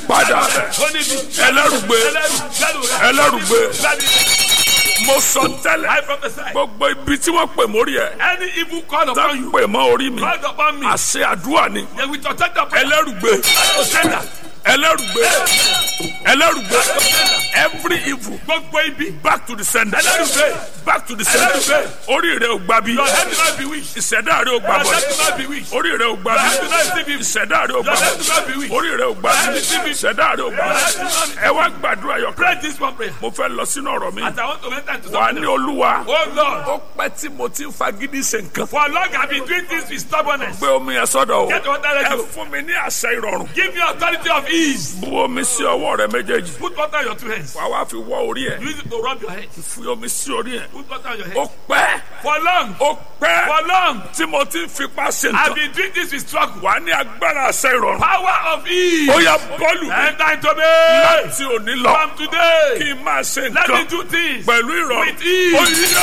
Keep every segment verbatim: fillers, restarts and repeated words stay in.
padà ẹlẹ́rùgbé ẹlẹ́rùgbé mo sọ tẹ́lẹ̀ gbogbo ibi tí wọ́n pè mórí ẹ̀ any evil call upon you pè mọ́ orí mi called upon me àṣẹ àdúrà ni they will protect the ẹlẹ́rùgbé ẹlẹ́rùgbé ẹlẹ́rùgbé every evil gbogbo ibi back to the sender ẹlẹ́rùgbé back to the sender orí rẹ̀ ò gbà bí your head will not be weak ìṣẹ̀dá rẹ̀ ò gbà your bọ̀ head will not be weak orí rẹ̀ ò gbà your bí head will not receive evil ìṣẹ̀dá rẹ̀ ò gbà your head will bọ̀ not be weak orí rẹ̀ ò gbà bí ìṣẹ̀dá rẹ̀ ò gbà bọ̀ ẹ wá gbàdúrà yọkàn pray this one prayer mo fẹ́ lọ sínú ọ̀rọ̀ mi as I want to enter into wà ní something olúwa oh Lord ó pẹ́ tí mo ti ń fagídí ṣe nǹkan for long I been doing things with stubbornness gbé omi yẹn sọ́dọ̀ o get the water ready ẹ fún mi ní àṣẹ ìrọ̀rùn give me authority of ease bu omi sí ọwọ́ rẹ méjèèjì put water on your two hands wà wá fi wọ orí ẹ use it to rub your head fi omi sí orí ẹ put water on your head ó pẹ́ for long ó pẹ́ for long tí mo ti ń fipá ṣe I nǹkan been doing this with struggle wà ní agbára àṣẹ ìrọ̀rùn power of ease ó yá bọ́ọ̀lù mi enter into me láti òní lọ from today kí n máa ṣe let me nǹkan do things pẹ̀lú ìrọ̀rùn with ease. ó yá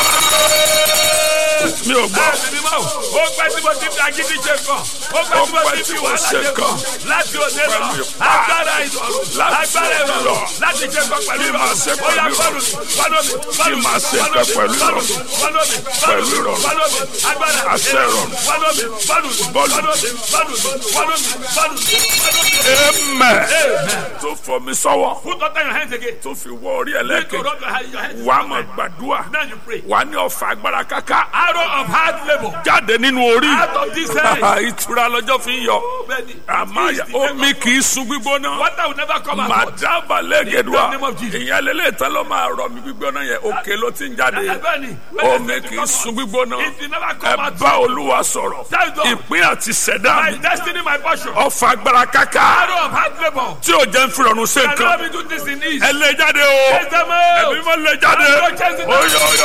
mi ò gbọ́. Bẹ́ẹ̀ni ni mo ó pẹ́ tí mo ti fi agídí ṣe kàn ó pẹ́ tí mo ti fi wàhálà ṣe kàn láti òde lọ agbára ìrọ̀rùn agbára ìrọ̀rùn láti ṣe kàn pẹ̀lú ìrọ̀rùn ó yá fọ́nù mi fọ́nù mi fọ́nù mi fọ́nù mi fọ́nù mi fọ́nù mi pẹ̀lú ìrọ̀rùn fọ́nù mi agbára àṣẹ ìrọ̀rùn fọ́nù mi fọ́nù mi bọ́ọ̀lù fọ́nù mi fọ́nù mi fọ́nù mi fọ́nù mi fọ́nù mi. amen tó fọ mi sọ́wọ́ Put water in your hands again. tó fi wọ orí Need to ẹlẹ́kẹ̀ rub your hand- your hands. wà á máa gbàdúrà Now you pray. wà á ní ọ̀fà agbára káká Arrow of hard labour. jáde nínú orí Out of this hand. ìtura lọ́jọ́ fi ń yọ Bẹ́ẹ̀ni. àmàyà omi kì í sun gbígbóná Water will never come out. màdàbà lẹ́gẹ̀dùà In the name of Jesus. ìyẹn lélẹ̀ tán ló máa rọ mi gbígbóná yẹn òkè ló ti ń jáde Bẹ́ẹ̀ni. omi kì í sun gbígbóná It will never ẹ come out. bá olúwa sọ̀rọ̀ Tell God. ìpín àti ṣẹ̀dá My mi destiny, my portion. ọ̀fà agbára káká Arrow of hard labour. tí ò jẹ́ ń fi rọrùn ṣe Can nǹkan never be do this in ease. ẹ lé jáde o Chase them out. ẹbí mọ́ lé jáde oyè oyè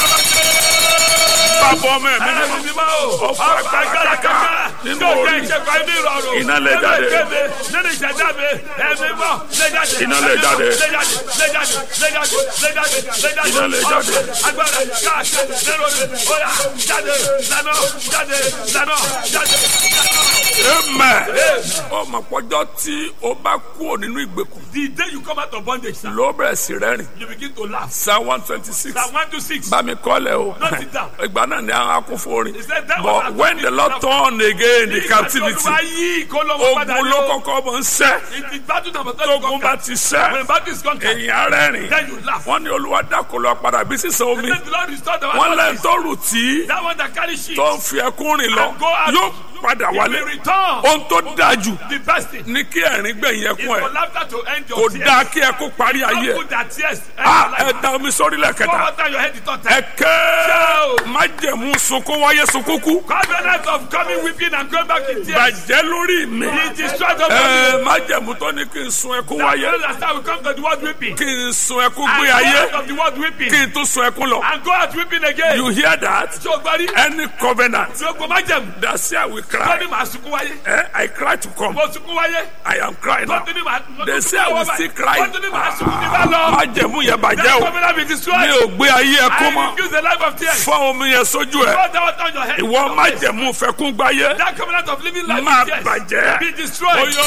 bàbá ọmọ ẹ̀mí ni Ẹ̀mí mímọ́ o. ọ̀fà agbára káká nínú Yóò jẹ́ orí ìṣẹ́gun ẹni ìrọ̀rùn. Iná lè jáde. Nínú ìgbé mi, nínú ìṣẹ̀dá mi, ẹ̀mí mọ́, lè jáde. Iná lè jáde. Lè jáde, lè jáde, lè jáde, lè jáde, lè jáde. Iná lè jáde. Agbára káàkiri lérò mi. Oya jáde, lànà, jáde, lànà, jáde. amen ọmọ pọ́jọ́ tí o bá kú nínú ìgbèkùn The day you come out of bondage, sir, ló bẹ̀rẹ̀ sí rẹ́rìn you begin to laugh. psalm one twenty six Psalm one to six. bá mi kọ́lẹ̀ o Note it down. ìgbà náà ni àwọn akúnfòrin He said that was but when the Lord turn again the captivity Olúwa yí ìkólọ́wọ́ padà ogun ní ló o. kọ́kọ́ mọ̀ ń sẹ́ It is battle number thirty tógun bá conquered. ti When sẹ́ battle is conquered, èyàn rẹ́rìn then you laugh. wọ́n ní olúwa dákòlò padà bí sísan omi Let the Lord restore the wọ́n one lẹ́yìn tó rù tí that one that carry sheep. tó ń fi ẹkún rìn lọ And go out. yóò padà He wálé will return. ohun tó dáa jù The best thing ní kí ẹ̀rín gbẹ̀yìn is ẹkún for ẹ̀ laughter to end kò your dáa tears. kí ẹkún parí ayé Don't ẹ̀ put that tears end ah your ẹ life. da omi sórí Pour lẹ́kẹ̀ta water on your head the third time. ẹ̀kẹ́ májẹ̀mú sunkún wáyé sunkún kú Covenant of coming weeping and going back in tears. bàjẹ́ lórí mi He destroyed the ẹ body. májẹ̀mú tó ní kí n sun ẹkún That wáyé that's how we come to the word weeping. kí n sun ẹkún And gbé go ayé out of the word weeping. kí n tún sun ẹkún lọ And go out weeping again. you hear that So gbari. any covenant So go májẹ̀mú. that say I will Lọ́ni cry màá sunkún wáyé. eh, I cry to come Mo sunkún wáyé. I am crying now Lọ́tún ní màá. they say I will still cry Lọ́tún ní màá sunkún ní bá lọ. májẹ̀mú yẹn bàjẹ́ That o covenant be mi destroyed. ò gbé ayé ẹkún I mọ́ refuse the life of tears. fọ́ omi yẹn sójú ẹ̀ Pour that water on your head. ìwọ májẹ̀mú fẹ́kún gbáyé That covenant of living life máa in tears bàjẹ́ be destroyed. Oyo,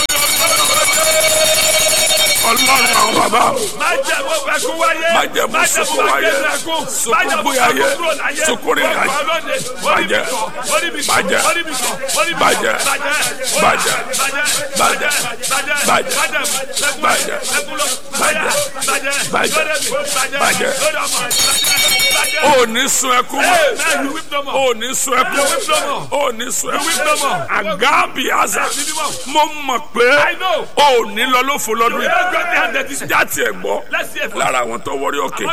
ọlọ́run àwọn bàbá o. Májẹ̀mú fẹ́kún wáyé. Májẹ̀mú sunkún wáyé. Sunkún gbé ayé. Sunkún rìn ayé. Bàjẹ́. Bàjẹ́. Bàjẹ́. Bàjẹ́. Bàjẹ́. Bàjẹ́. Bàjẹ́. Bàjẹ́. Bàjẹ́. O ní sun ẹkún mọ́. O ní sun ẹkún mọ́. O ní sun ẹkún mọ́. Àgábì àzà. Mo mọ̀ pé o ní lọ lófo lọ́dún yìí. Jáde ẹ̀ gbọ́ lára àwọn tó wọrí òkè.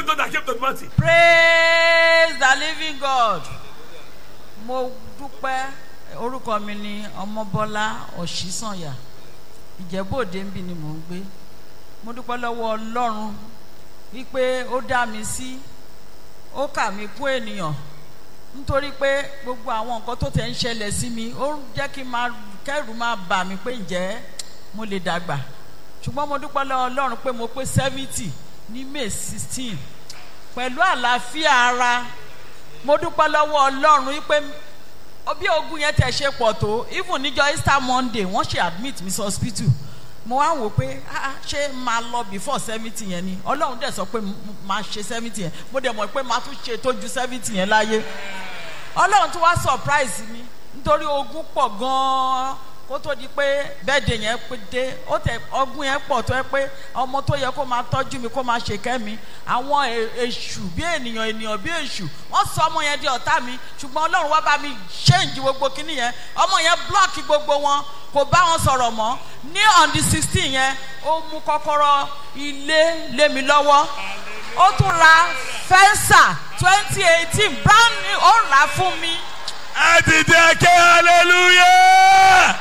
Praise the living God. Mo dúpẹ́ orúkọ mi ni Ọmọbọ́lá Ọ̀ṣísànyà. Ìjẹ̀bú-Òde ń bí ni mò ń gbé. Mo dúpẹ́ lọ́wọ́ Ọlọ́run wípé ó dá mi sí, ó kà mí kún ènìyàn. Nítorí pé gbogbo àwọn nǹkan tó tẹ̀ ń ṣẹlẹ̀ sí mi, ó ń jẹ́ kí n máa kẹ́rù máa bà mí pé ǹjẹ́ mo lè dàgbà. Ṣùgbọ́n mo dúpẹ́ lọ́wọ́ Ọlọ́run pé mo pé seventy ní May sixteen pẹ̀lú àlàáfíà ara. Mo dúpẹ́ lọ́wọ́ Ọlọ́run wípé bí ogun yẹn tẹ̀ ṣe pọ̀ tó, even níjọ́ Easter Monday wọ́n ṣe admit mi sí hospital mo wá wò pé ah ṣé máa lọ before seventy yẹn ni ọlọ́run dẹ̀ sọ pé máa ṣe seventy yẹn mo dẹ̀ mọ̀ pé máa tún ṣe tó ju seventy yẹn láyé ọlọ́run tún wá surprise mi nítorí ogun pọ̀ gan-an kó tó di pé bẹ́ẹ̀dẹ̀ yẹn pé dé ó tẹ ọgbọ́n yẹn pọ̀ tó yẹ pé ọmọ tó yẹ kó máa tọ́jú mi kó máa ṣe kẹ́ mi àwọn èṣù bí ènìyàn ènìyàn bí èṣù wọ́n sọ ọmọ yẹn di ọ̀tá mi ṣùgbọ́n ọlọ́run wá bá mi change gbogbo kinní yẹn ọmọ yẹn block gbogbo wọn kò bá wọn sọ̀rọ̀ mọ́ ní on the sixteen yẹn ó mú kọ́kọ́rọ́ ilé lé mi lọ́wọ́ ó tún ra fẹ́ńsà twenty eighteen brand new ó rà fún mi. ẹ dìde ké hallelujah.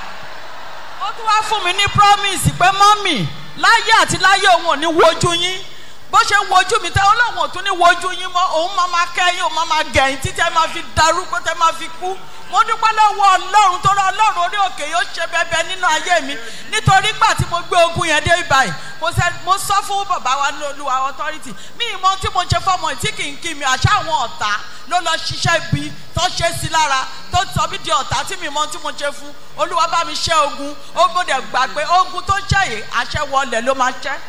ó tún wá fún mi ní promise pé mọ́mì láyé àti láyé òun ò ní wojú yín bó ṣe ń wojú mi tẹ ọlọ́run ò tún ní wojú yín mọ́ òun máa ma kẹ́yìn òun máa ma gẹ̀yìn títí ẹ máa fi darúgbó tẹ máa fi kú mo dúpẹ́ lọ́wọ́ ọlọ́run tó rọ ọlọ́run orí òkè yóò ṣe bẹ́bẹ́ nínú ayé mi nítorí gbà tí mo gbé ogun yẹn dé ibàyìí mo sọ fún bàbá wa ní olúwa authority mi ìmọ̀ tí mo ṣe fọmọ tí kì í kí mi àṣà àwọn ọ̀tá ló lọ ṣiṣẹ́ ibi tó ṣe sí lára tó sọ mí di ọ̀tá tí mi mọ̀ tí mo ṣe fún olúwa bá mi ṣẹ́ ogun ó gbọ́dọ̀ gbà pé ogun tó ṣẹ́ yìí àṣẹ wọlé ló máa ṣẹ́.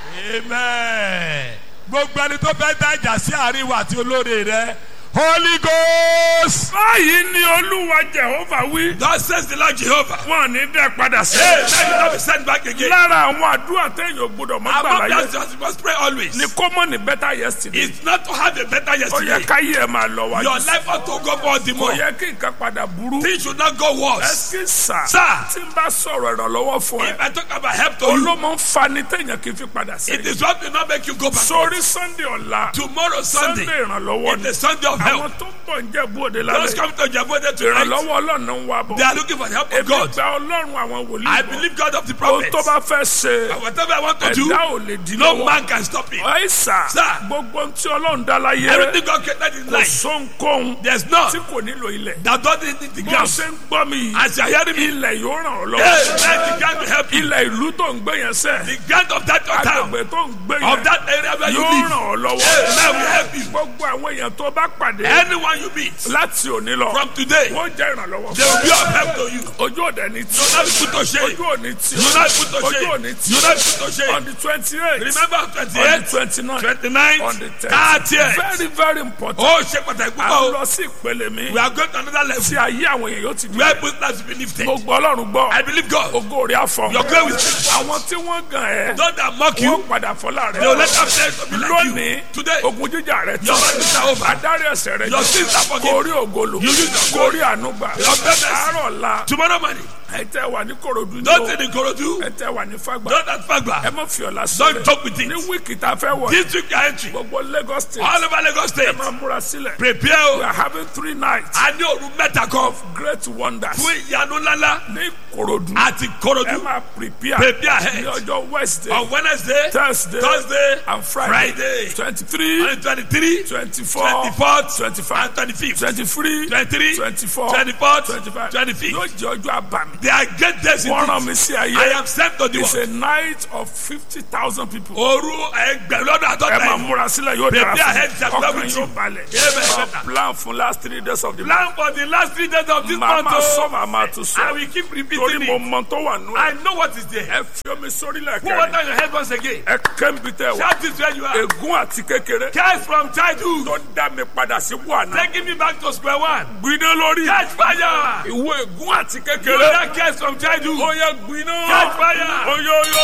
amen. gbogbo ẹni tó fẹ́ dájà sí àárín wa àti olóore rẹ Holy Ghost. báyìí ni olúwa Jehovah wí. Thus says the Lord Jehovah. wọn ní dẹ́ padà sí. Hey, let me not be sent back again. lára àwọn àdúrà téèyàn gbọ́dọ̀ mọ́ gbà láyé. Among us, you must pray always. ni kó mọ̀ ní better yesterday. It's not to have a better ó yesterday. yẹ káyé ẹ máa lọ wájú. Your life ought to go forward the kò more. yẹ kí nǹkan padà burú. Things should not go worse. ẹsìn sà. Sir. tí n bá sọ̀rọ̀ ìrànlọ́wọ́ fún ẹ. If I talk about help to you, olómọ ń fa ni téèyàn kì í fi padà sí. it is what will not make you go back. sórí Sunday ọ̀la. Tomorrow Sunday, Sunday ìrànlọ́wọ́ it's ni. the Sunday of help. àwọn tó ń bọ̀ ń jẹ́ bóde Those lálẹ́. come to Jabode tonight, ìrànlọ́wọ́ ọlọ́run ń wá bọ̀. they are looking for the help of èmi God. gba ọlọ́run àwọn wòlíì I bọ̀. believe God of the ohun prophets. tó bá fẹ́ ṣe. And whatever I want to do, ẹ̀dá ò lè di no lọ́wọ́. man can stop it. ọ̀ẹ́sà Sir. gbogbo ohun tí ọlọ́run dá láyé. Everything God created in kò life, sóhunkóhun there's none tí kò nílò ilẹ̀. that doesn't need the bó ground. ṣe ń gbọ́ mi yìí. As you are hearing me, ilẹ̀ yóò ràn ọ́ hey, lọ́wọ́. let the ground to help you. ilẹ̀ ìlú tó ń gbé yẹn sẹ́. The ground of that your town, agbègbè tó ń gbé of yẹn. that area where you yóò live, ràn ọ́ lọ́wọ́. hey, let me help you. gbogbo àwọn èèyàn tó bá pàdé. Anyone you meet láti òní lọ. from today, wọ́n jẹ́ ìrànlọ́wọ́. they will be of help to you. ojú òde ní tí. You not be put to shame. ojú òní tí. You not be put to ojú shame. òní tí. You not be put to on shame. the twenty-eight. Remember on the twenty-eight, twenty-nine. twenty-nine, on the thirty. thirtieth. very very important. Oh, ṣe pàtàkì a púpọ̀ o. lọ sí ìpele mi. We are going to another level tí ayé àwọn èèyàn yóò ti di. where business will be lifted. mo gbọ́ ọlọ́run gbọ́. I believe God. ògo rẹ̀ àfọ̀. Your glory will speak. àwọn tí wọ́n gàn ẹ́. Those that mock you, wọ́n padà fọlá rẹ̀. they will let them say to be like lónìí you. Today, ogun jíjà rẹ̀ your life is over. adarí ẹsẹ̀ rẹ̀ Your sins are forgiven. kórí ògolo. You use your kórí ànúgbà. Your goodness. àárọ̀ la. Tomorrow morning, ẹ tẹ́ wà ní Kòròdú ní don't o. say the Korodu, ẹ tẹ́ wà ní Fágbà. don't that ẹ Fagba. má fi ọ̀la Don't sílẹ̀. talk with it. ní wíìkì tá a fẹ́ wọ̀. This week you are entering. gbogbo Lagos state. All over Lagos ẹ State, máa múra sílẹ̀. prepare we o. are having three nights A ní òru mẹ́ta kan of great wonders. fún ìyanu ńláńlá ní Kòròdú. àti ẹ Korodu. máa prepare. Prepare ahead. ní ọjọ́ Wednesday. On Wednesday, Thursday. Thursday, and Friday. Friday, twenty-three. on the twenty-three, twenty-four. twenty-fourth, twenty-five. and twenty-fifth. twenty-three. twenty-three, twenty-four. twenty-fourth, twenty-five. twenty-fifth. yóò jẹ́ ọjọ́ àbàmì. They are great days wọ́n rán indeed. mi sí I ayé. am sent to the it's world. a night of fifty thousand people. Òru ẹgbẹ̀rún lọ́dún ẹ àtọ́ta máa yìí. múra sílẹ̀ yóò dára Prepare ahead, fún shall ọkàn be with yóò you. balẹ̀. Amen. Máa plan fún last three days of the month. Plan for the last three days of this màá month. máa sọ oh. màá máa tún I sọ. will keep torí repeating mo it. mọ tó wà nù I ẹ. know what is there. ẹ fi omi sórí Put lẹ́kẹ̀ẹ́. water on your head once again. ẹ kẹ́ńbi tẹ wá. Shout this where you are. ègún àti kékeré. Catch from childhood. tó dá mi padà sí buhana. Taking me back to square one. gbiná lórí. Catch fire. ìwọ ègún àti You kékeré. that catch from childhood. ó yẹ gbiná. Catch fire. oyoyoyo.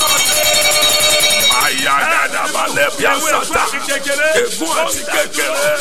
àyà dàda balẹ̀ bí Ìyàwó ègún àsàtà. àti kékeré. ègún àti kékeré.